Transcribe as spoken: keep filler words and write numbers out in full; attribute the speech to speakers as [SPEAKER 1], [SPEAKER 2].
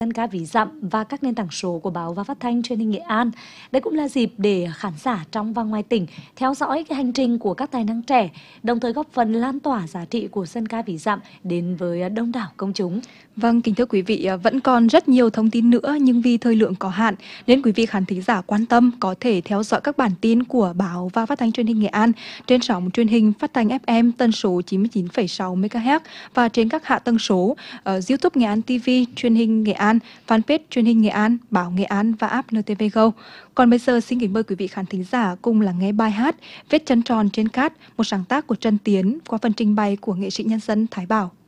[SPEAKER 1] dân ca ví dặm và các nền tảng số của báo và phát thanh truyền hình Nghệ An. Đây cũng là dịp để khán giả trong và ngoài tỉnh theo dõi cái hành trình của các tài năng trẻ, đồng thời góp phần lan tỏa giá trị của dân ca ví dặm đến với đông đảo công chúng.
[SPEAKER 2] Vâng, kính thưa quý vị, vẫn còn rất nhiều thông tin nữa nhưng vì thời lượng có hạn nên quý vị khán thính giả quan tâm có thể theo dõi các bản tin của báo và phát thanh truyền hình Nghệ An trên sóng truyền hình phát thanh ép em tần số chín mươi chín phẩy sáu mê ga héc và trên các hạ tầng số ở YouTube Nghệ An ti vi, truyền hình Nghệ An, fanpage truyền hình Nghệ An, báo Nghệ An và app en tê vê Go. Còn bây giờ xin kính mời quý vị khán thính giả cùng lắng nghe bài hát Vết chân tròn trên cát, một sáng tác của Trần Tiến qua phần trình bày của nghệ sĩ nhân dân Thái Bảo.